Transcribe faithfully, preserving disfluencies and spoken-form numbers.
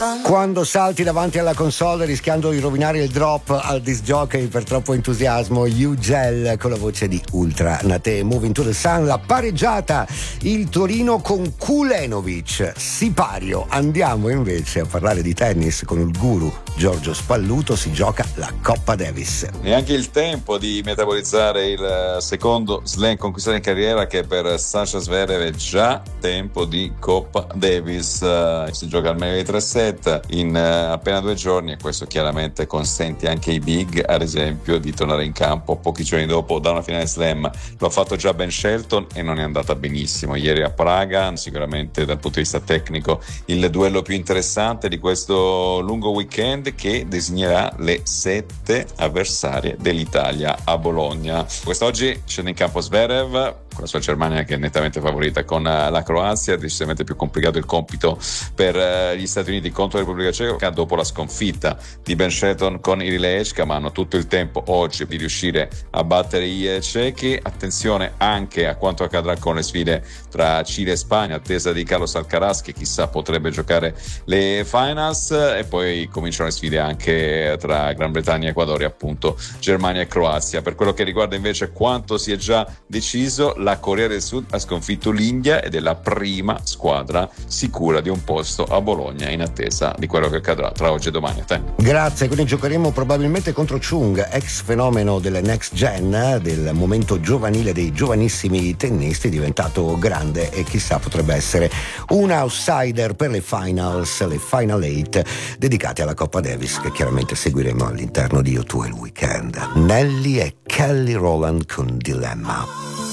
Quando salti davanti alla console rischiando di rovinare il drop al disc jockey per troppo entusiasmo, U-Gel con la voce di Ultra Nate. Moving to the Sun, la pareggiata il Torino con Kulenovic, Sipario. Andiamo invece a parlare di tennis con il guru Giorgio Spalluto. Si gioca la Coppa Davis. Neanche il tempo di metabolizzare il secondo slam conquistato in carriera, che per Sasha Zverev è già tempo di Coppa Davis. Si gioca al meglio dei tre set in uh, appena due giorni, e questo chiaramente consente anche ai big, ad esempio, di tornare in campo pochi giorni dopo da una finale slam. Lo ha fatto già Ben Shelton e non è andata benissimo ieri a Praga. Sicuramente dal punto di vista tecnico il duello più interessante di questo lungo weekend, che designerà le sette avversarie dell'Italia a Bologna. Quest'oggi scende in campo Zverev con la sua Germania, che è nettamente favorita con la Croazia. Decisamente più complicato il compito per gli Stati Uniti contro la Repubblica Ceca dopo la sconfitta di Ben Shelton con Irileečka, ma hanno tutto il tempo oggi di riuscire a battere i cechi. Attenzione anche a quanto accadrà con le sfide tra Cile e Spagna, attesa di Carlos Alcaraz, che chissà potrebbe giocare le finals, e poi cominciano le sfide anche tra Gran Bretagna e Ecuador e appunto Germania e Croazia. Per quello che riguarda invece quanto si è già deciso, la Corea del Sud ha sconfitto l'India ed è la prima squadra sicura di un posto a Bologna, in attesa di quello che accadrà tra oggi e domani. A te. Grazie, quindi giocheremo probabilmente contro Chung, ex fenomeno delle next gen, del momento giovanile dei giovanissimi tennisti, diventato grande e chissà potrebbe essere un outsider per le finals, le final eight dedicate alla Coppa Davis, che chiaramente seguiremo all'interno di U due il weekend. Nelly e Kelly Rowland con Dilemma.